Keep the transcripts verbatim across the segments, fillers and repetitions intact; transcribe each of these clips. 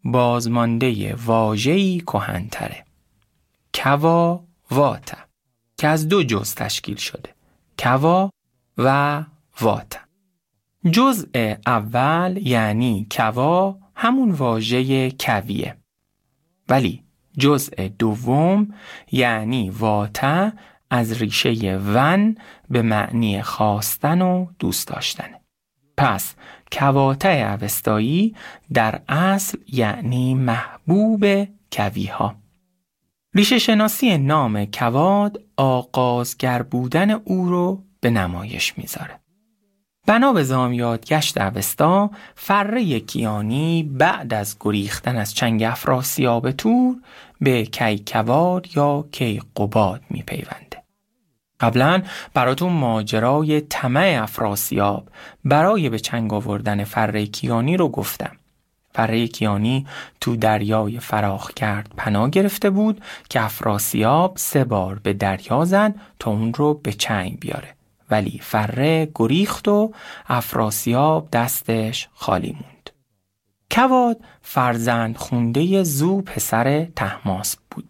بازمانده واژه‌ای کهن‌تره. کوا واتا که از دو جزء تشکیل شده، کوا و واتا. جزء اول یعنی کوا همون واژه کویه، ولی جزء دوم یعنی واتا از ریشه ون به معنی خواستن و دوست داشتنه. پس کواتا اوستایی در اصل یعنی محبوب کویها. ریشه شناسی نام کواد آغازگر بودن او رو به نمایش میذاره. بنا به زامیادگشت اوستا، فره کیانی بعد از گریختن از چنگ افراسیاب تور به کیکواد یا کیقباد میپیونده. قبلا براتون ماجرای طمع افراسیاب برای به چنگ آوردن فره کیانی رو گفتم. فره کیانی تو دریای فراخ کرد پناه گرفته بود که افراسیاب سه بار به دریا زد تا اون رو به چنگ بیاره، ولی فره گریخت و افراسیاب دستش خالی موند. کواد فرزند خونده زو پسر طهماسپ بود.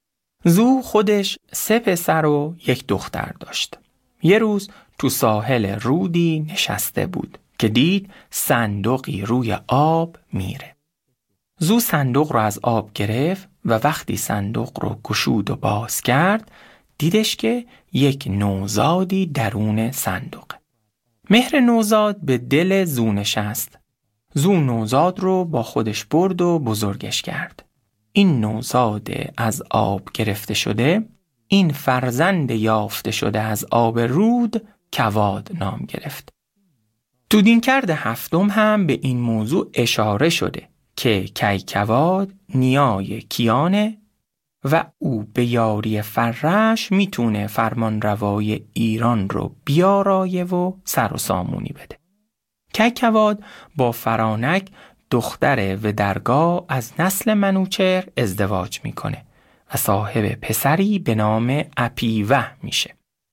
زو خودش سه پسر و یک دختر داشت. یه روز تو ساحل رودی نشسته بود که دید صندوقی روی آب میره. زو صندوق رو از آب گرفت و وقتی صندوق رو گشود و باز کرد دیدش که یک نوزادی درون صندوق. مهر نوزاد به دل زو نشست. زو نوزاد رو با خودش برد و بزرگش کرد. این نوزاد از آب گرفته شده، این فرزند یافته شده از آب رود کواد نام گرفت. تو دینکرد هفتم هم به این موضوع اشاره شده که کیکواد نیای کیانه و او به یاری فرش میتونه فرمان روای ایران رو بیارایه و سر و سامونی بده. کیکواد با فرانک دختر ودرگا از نسل منوچهر ازدواج میکنه و صاحب پسری به نام اپیوه میشه.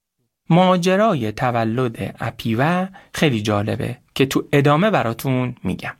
ماجرای تولد اپیوه خیلی جالبه که تو ادامه براتون میگم.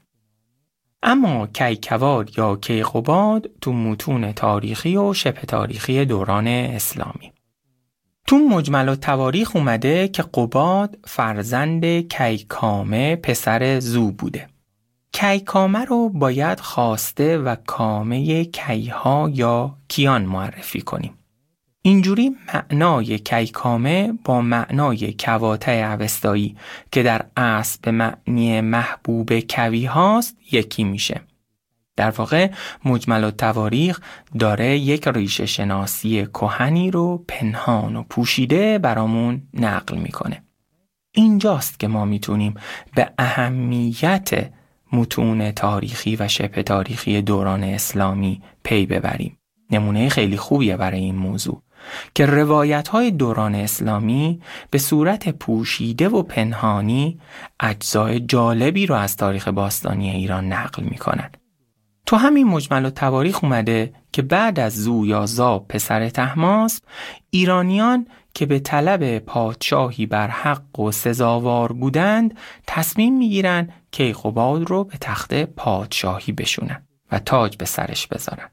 اما کیکواد یا کیقباد تو متون تاریخی و شبه تاریخی دوران اسلامی. تو مجمل التواریخ اومده که قباد فرزند کیکامه پسر زو بوده. کیکامه رو باید خواسته و کامه کیها یا کیان معرفی کنیم. اینجوری معنای کیکامه با معنای کواته اوستایی که در اصل به معنی محبوب کوی هاست یکی میشه. در واقع مجمل التواریخ داره یک ریشه شناسی کهنی رو پنهان و پوشیده برامون نقل میکنه. اینجاست که ما میتونیم به اهمیت متون تاریخی و شبه تاریخی دوران اسلامی پی ببریم. نمونه خیلی خوبیه برای این موضوع که روایت‌های دوران اسلامی به صورت پوشیده و پنهانی اجزای جالبی رو از تاریخ باستانی ایران نقل می‌کنن. تو همین مجمل التواریخ اومده که بعد از زو یا زاب پسر طهماسپ، ایرانیان که به طلب پادشاهی بر حق و سزاوار بودند تصمیم میگیرن کیقباد رو به تخت پادشاهی بشونن و تاج به سرش بذارن.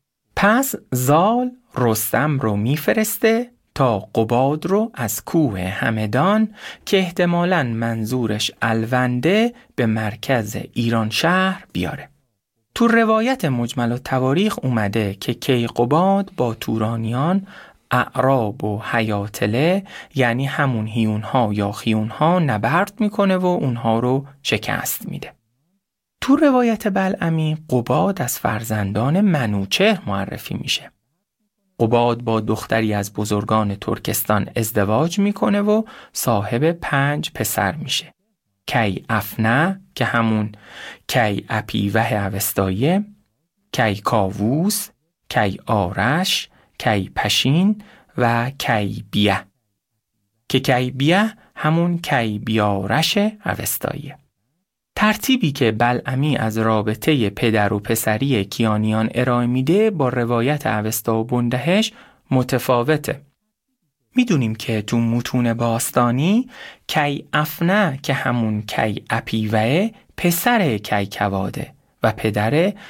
پس زال رستم رو میفرسته تا قباد رو از کوه همدان که احتمالاً منظورش الونده به مرکز ایران شهر بیاره. تو روایت مجمل التواریخ اومده که کیقباد با تورانیان اعراب و حیاتله یعنی همون هیونها یا خیونها نبرد میکنه و اونها رو شکست میده. تو روایت بلعمی قباد از فرزندان منوچهر معرفی میشه. قباد با دختری از بزرگان ترکستان ازدواج میکنه و صاحب پنج پسر میشه. کی افنه که همون کی اپیوه اوستاییه، کی کاووس، کی آرش، کی پشین و کی بیه که کی بیه همون کی بیارش اوستاییه. ترتیبی که بلعمی از رابطه پدر و پسری کیانیان ارائه میده با روایت اوستا و بندهش متفاوته. میدونیم که تو متون باستانی کی افنه که همون کی اپیوه پسر کیکواده و پدر